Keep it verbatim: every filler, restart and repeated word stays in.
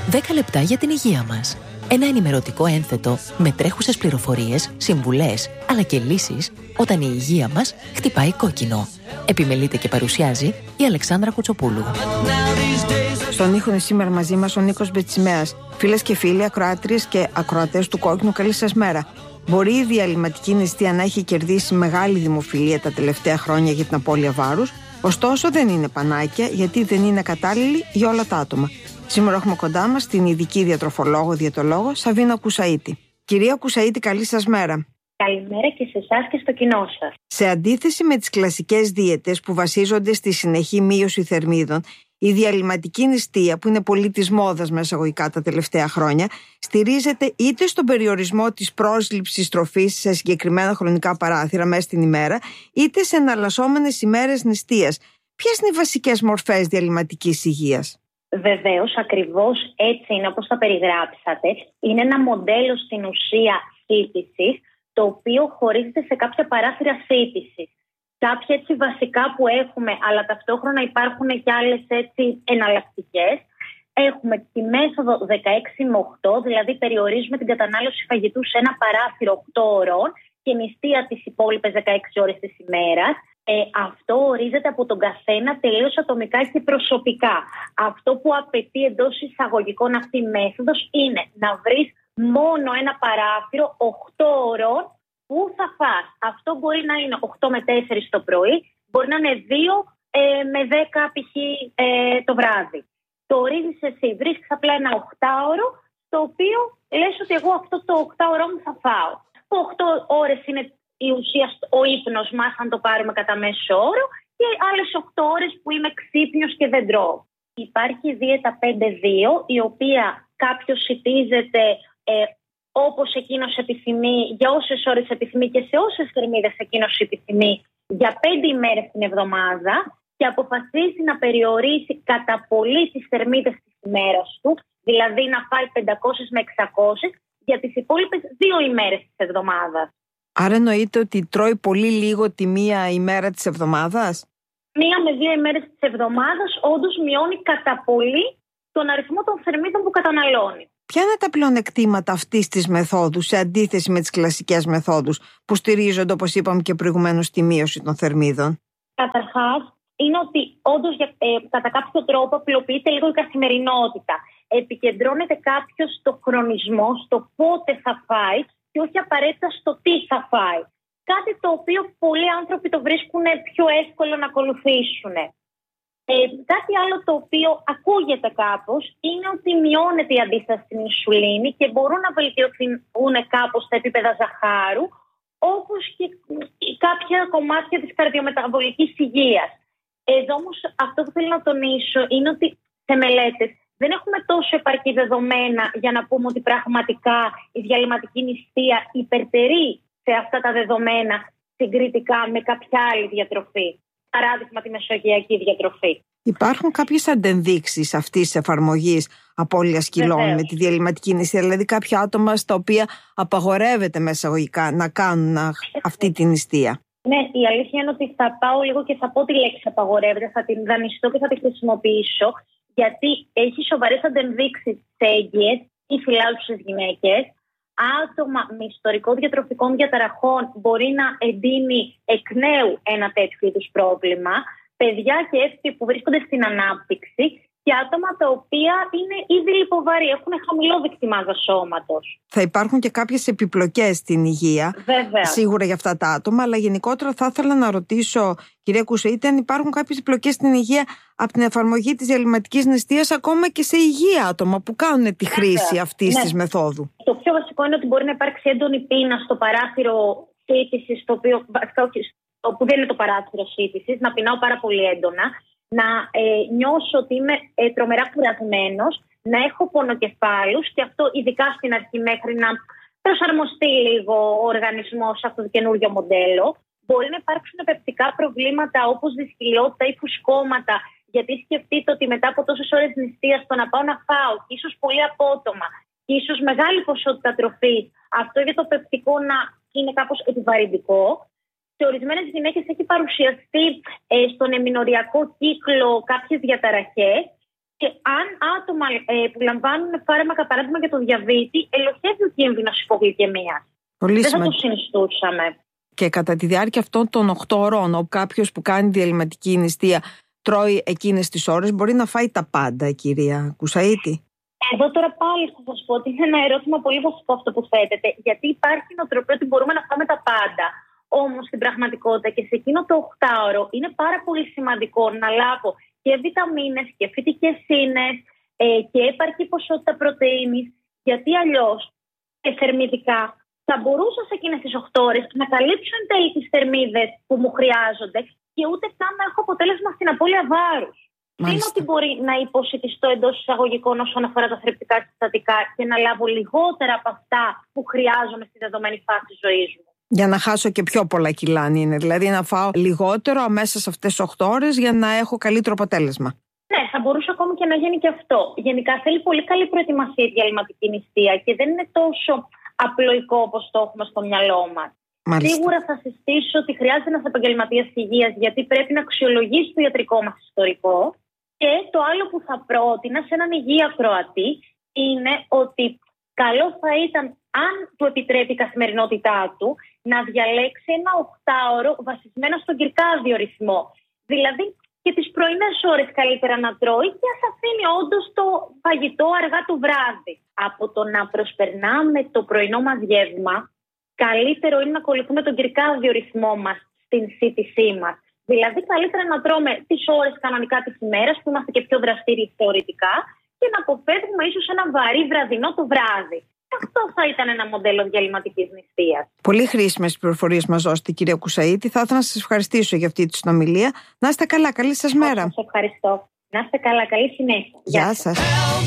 δέκα λεπτά για την υγεία μας. Ένα ενημερωτικό ένθετο με τρέχουσες πληροφορίες, συμβουλές, αλλά και λύσεις όταν η υγεία μας χτυπάει κόκκινο. Επιμελείται και παρουσιάζει η Αλεξάνδρα Κουτσοπούλου. Στον ήχο είναι σήμερα μαζί μας ο Νίκος Μπετσιμέας. Φίλες και φίλοι, ακροάτριες και ακροατές του Κόκκινου, καλή σας μέρα. Μπορεί η διαλυματική νηστεία να έχει κερδίσει μεγάλη δημοφιλία τα τελευταία χρόνια για την απώλεια βάρους, ωστόσο δεν είναι πανάκια, γιατί δεν είναι κατάλληλη για όλα τα άτομα. Σήμερα έχουμε κοντά μας την ειδική διατροφολόγο-διαιτολόγο Σαβίνα Κουσαΐτη. Κυρία Κουσαΐτη, καλή σας μέρα. Καλημέρα και σε εσάς και στο κοινό σας. Σε αντίθεση με τις κλασικές δίαιτες που βασίζονται στη συνεχή μείωση θερμίδων, η διαλυματική νηστεία, που είναι πολύ της μόδας μέσα εισαγωγικά τα τελευταία χρόνια, στηρίζεται είτε στον περιορισμό της πρόσληψης τροφής σε συγκεκριμένα χρονικά παράθυρα μέσα στην ημέρα, είτε σε εναλλασσόμενες ημέρες νηστείας. Ποιες είναι οι βασικές μορφές διαλυματικής υγείας? Βεβαίως, ακριβώς έτσι είναι όπως τα περιγράψατε. Είναι ένα μοντέλο στην ουσία σύντησης, το οποίο χωρίζεται σε κάποια παράθυρα σύντησης. Κάποια έτσι βασικά που έχουμε, αλλά ταυτόχρονα υπάρχουν και άλλες έτσι εναλλακτικές. Έχουμε τη μέθοδο δεκαέξι με οκτώ, δηλαδή περιορίζουμε την κατανάλωση φαγητού σε ένα παράθυρο οκτώ ώρων και νηστεία τις υπόλοιπες δεκαέξι ώρες της ημέρας. Ε, αυτό ορίζεται από τον καθένα τελείως ατομικά και προσωπικά. Αυτό που απαιτεί εντός εισαγωγικών αυτή η μέθοδος είναι να βρεις μόνο ένα παράθυρο οκτώ ώρων που θα φας. Αυτό μπορεί να είναι οκτώ με τέσσερα το πρωί, μπορεί να είναι δύο ε, με δέκα π.χ. Ε, το βράδυ. Το ορίζεις εσύ, βρίσκεις απλά ένα οκτάωρο, το οποίο λες ότι εγώ αυτό το οκτάωρο μου θα φάω. Το οκτώ ώρες είναι η ουσία, ο ύπνος μας, αν το πάρουμε κατά μέσο όρο, και άλλες οκτώ ώρες που είμαι ξύπνιος και δεν τρώω. Υπάρχει η δίαιτα πέντε δύο, η οποία κάποιος σιτίζεται ε, όπως εκείνος επιθυμεί, για όσες ώρες επιθυμεί και σε όσες θερμίδες εκείνος επιθυμεί, για πέντε ημέρες την εβδομάδα, και αποφασίζει να περιορίσει κατά πολύ τις θερμίδες της ημέρας του, δηλαδή να φάει πεντακόσιες με εξακόσιες για τις υπόλοιπες δύο ημέρες της εβδομάδας. Άρα εννοείται ότι τρώει πολύ λίγο τη μία ημέρα της εβδομάδας? Μία με δύο ημέρες της εβδομάδας όντως μειώνει κατά πολύ τον αριθμό των θερμίδων που καταναλώνει. Ποια είναι τα πλεονεκτήματα αυτής της μεθόδου σε αντίθεση με τις κλασικές μεθόδους που στηρίζονται, όπως είπαμε και προηγουμένως, στη μείωση των θερμίδων? Καταρχάς, είναι ότι όντως ε, κατά κάποιο τρόπο απλοποιείται λίγο η καθημερινότητα. Επικεντρώνεται κάποιος στο χρονισμό, στο πότε θα φάει και όχι απαραίτητα στο τι θα φάει. Κάτι το οποίο πολλοί άνθρωποι το βρίσκουν πιο εύκολο να ακολουθήσουν. Ε, κάτι άλλο το οποίο ακούγεται κάπως είναι ότι μειώνεται η αντίσταση στην ινσουλίνη και μπορούν να βελτιωθούν κάπως τα επίπεδα ζαχάρου, όπως και κάποια κομμάτια της καρδιομεταβολικής υγείας. Εδώ όμως αυτό που θέλω να τονίσω είναι ότι σε μελέτες δεν έχουμε τόσο επαρκή δεδομένα για να πούμε ότι πραγματικά η διαλυματική νηστεία υπερτερεί σε αυτά τα δεδομένα συγκριτικά με κάποια άλλη διατροφή. Παράδειγμα, τη μεσογειακή διατροφή. Υπάρχουν κάποιες αντενδείξεις αυτής της εφαρμογής απώλειας κιλών με τη διαλυματική νηστεία, δηλαδή κάποια άτομα στα οποία απαγορεύεται μέσα εισαγωγικά να κάνουν αυτή τη νηστεία? Ναι, η αλήθεια είναι ότι θα πάω λίγο και θα πω τη λέξη απαγορεύεται, θα την δανειστώ και θα τη χρησιμοποιήσω, γιατί έχει σοβαρές αντενδείξεις σε έγκυες ή φυλάουσες γυναίκες. Άτομα με ιστορικό διατροφικών διαταραχών μπορεί να εντείνει εκ νέου ένα τέτοιο είδους πρόβλημα. Παιδιά και έφηβοι που βρίσκονται στην ανάπτυξη και άτομα τα οποία είναι ήδη λιποβαρή, έχουν χαμηλό δείκτη μάζας σώματος. Θα υπάρχουν και κάποιες επιπλοκές στην υγεία, βέβαια, σίγουρα για αυτά τα άτομα, αλλά γενικότερα θα ήθελα να ρωτήσω, κυρία Κουσαΐτη, αν υπάρχουν κάποιες επιπλοκές στην υγεία από την εφαρμογή της διαλυματικής νηστείας ακόμα και σε υγεία άτομα που κάνουν τη χρήση βέβαια, αυτής ναι. της μεθόδου. Το πιο βασικό είναι ότι μπορεί να υπάρξει έντονη πείνα στο παράθυρο σύντησης, το οποίο, που δεν είναι το παράθυρο σύντησης, να πεινάω πάρα πολύ έντονα, να ε, νιώσω ότι είμαι ε, τρομερά κουρασμένος, να έχω πονοκεφάλους, και αυτό ειδικά στην αρχή μέχρι να προσαρμοστεί λίγο ο οργανισμός σε αυτό το καινούργιο μοντέλο. Μπορεί να υπάρξουν πεπτικά προβλήματα όπως δυσκολιότητα ή φουσκώματα, γιατί σκεφτείτε ότι μετά από τόσες ώρες νηστείας το να πάω να φάω, και ίσως πολύ απότομα, και ίσως μεγάλη ποσότητα τροφής, αυτό για το πεπτικό να είναι κάπως επιβαρυντικό. Σε ορισμένες γυναίκες έχει παρουσιαστεί ε, στον εμμηνοριακό κύκλο κάποιες διαταραχές Και αν άτομα ε, που λαμβάνουν φάρμακα, παράδειγμα για το διαβήτη, ελοχεύει ο κίνδυνος υπογλυκαιμίας. Πολύ Δεν θα σημαντικό. το συνιστούσαμε. Και κατά τη διάρκεια αυτών των οκτώ ώρων, όπου κάποιος που κάνει διαλυματική νηστεία τρώει εκείνες τις ώρες, μπορεί να φάει τα πάντα, κυρία Κουσαΐτη. Εδώ τώρα πάλι θα σας πω ότι είναι ένα ερώτημα πολύ βασικό αυτό που θέτετε, γιατί υπάρχει νοοτροπία ότι μπορούμε να φάμε τα πάντα. Όμως στην πραγματικότητα και σε εκείνο το οκτάωρο είναι πάρα πολύ σημαντικό να λάβω και βιταμίνες και φυτικές ίνες ε, και επαρκή ποσότητα πρωτεΐνης, γιατί αλλιώς και θερμιδικά θα μπορούσα σε εκείνες τις οκτώ ώρες να καλύψω εν τέλει τις θερμίδες που μου χρειάζονται και ούτε καν να έχω αποτέλεσμα στην απώλεια βάρους. Δεν είναι ότι μπορεί να υποσιτιστώ εντός εισαγωγικών όσον αφορά τα θρεπτικά συστατικά και να λάβω λιγότερα από αυτά που χρειάζομαι στη δεδομένη φάση της ζωής μου. Για να χάσω και πιο πολλά κιλά, αν είναι. Δηλαδή να φάω λιγότερο αμέσα σε αυτές τις οκτώ ώρες για να έχω καλύτερο αποτέλεσμα. Ναι, θα μπορούσε ακόμη και να γίνει και αυτό. Γενικά θέλει πολύ καλή προετοιμασία η διαλυματική νηστεία και δεν είναι τόσο απλοϊκό όπως το έχουμε στο μυαλό μας. Μάλιστα. Σίγουρα θα συστήσω ότι χρειάζεται ένας επαγγελματίας υγείας, γιατί πρέπει να αξιολογήσει το ιατρικό μας ιστορικό. Και το άλλο που θα πρότεινα σε έναν υγιή ακροατή είναι ότι καλό θα ήταν, αν του επιτρέπει η καθημερινότητά του, να διαλέξει ένα οκτάωρο βασισμένο στον κυρκάδιο ρυθμό. Δηλαδή και τις πρωινές ώρες καλύτερα να τρώει και ας αφήνει όντως το φαγητό αργά το βράδυ. Από το να προσπερνάμε το πρωινό μας γεύμα, καλύτερο είναι να ακολουθούμε τον κυρκάδιο ρυθμό μας στην σύντησή μας. Δηλαδή, καλύτερα να τρώμε τις ώρες κανονικά της ημέρας, που είμαστε και πιο δραστήριοι θεωρητικά, και να αποφεύγουμε ίσως ένα βαρύ βραδινό το βράδυ. Αυτό θα ήταν ένα μοντέλο διαλυματικής νηστείας. Πολύ χρήσιμες πληροφορίες μας δώσετε, κυρία Κουσαΐτη. Θα ήθελα να σας ευχαριστήσω για αυτή τη συνομιλία. Να είστε καλά, καλή σας μέρα. Σας ευχαριστώ. Να είστε καλά, καλή συνέχεια. Γεια σας.